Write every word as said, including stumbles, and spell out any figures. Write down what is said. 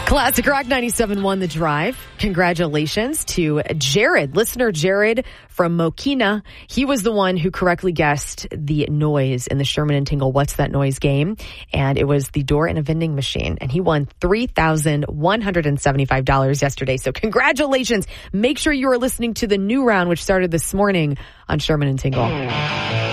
Classic Rock ninety-seven point one The Drive. Congratulations to Jared, listener Jared from Mokina. He was the one who correctly guessed the noise in the Sherman and Tingle What's That Noise game. And it was the door in a vending machine. And he won three thousand one hundred seventy-five dollars yesterday. So congratulations. Make sure you are listening to the new round, which started this morning on Sherman and Tingle.